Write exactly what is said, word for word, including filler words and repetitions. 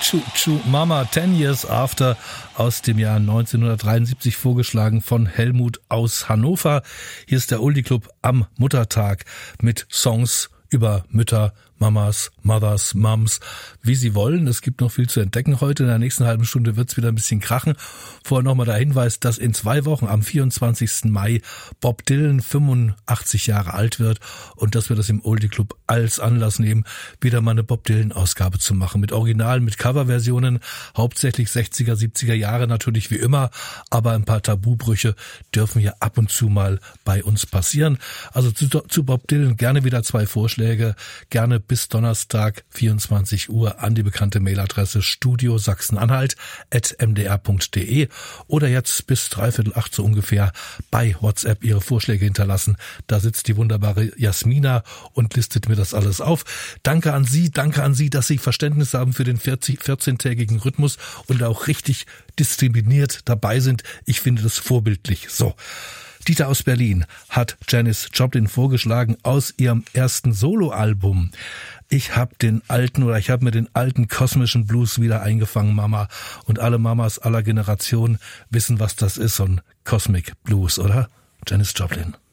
Choo Choo Mama, Ten Years After aus dem Jahr neunzehnhundertdreiundsiebzig, vorgeschlagen von Helmut aus Hannover. Hier ist der Oldie Club am Muttertag mit Songs über Mütter, Mamas, Mothers, Mums, wie sie wollen. Es gibt noch viel zu entdecken heute. In der nächsten halben Stunde wird's wieder ein bisschen krachen. Vorher nochmal der Hinweis, dass in zwei Wochen am vierundzwanzigsten Mai Bob Dylan fünfundachtzig Jahre alt wird und dass wir das im Oldie Club als Anlass nehmen, wieder mal eine Bob Dylan Ausgabe zu machen. Mit Original, mit Coverversionen, hauptsächlich sechziger, siebziger Jahre natürlich wie immer, aber ein paar Tabubrüche dürfen hier ab und zu mal bei uns passieren. Also zu, zu Bob Dylan gerne wieder zwei Vorschläge, gerne bis Donnerstag vierundzwanzig Uhr an die bekannte Mailadresse studio sachsen-anhalt at m d r punkt d e oder jetzt bis dreiviertel acht so ungefähr bei WhatsApp Ihre Vorschläge hinterlassen. Da sitzt die wunderbare Jasmina und listet mir das alles auf. Danke an Sie, danke an Sie, dass Sie Verständnis haben für den vierzehntägigen Rhythmus und auch richtig diszipliniert dabei sind. Ich finde das vorbildlich. So. Dieter aus Berlin hat Janis Joplin vorgeschlagen aus ihrem ersten Soloalbum. Ich habe den alten oder ich habe mir den alten kosmischen Blues wieder eingefangen, Mama. Und alle Mamas aller Generationen wissen, was das ist, so ein Cosmic Blues, oder? Janis Joplin.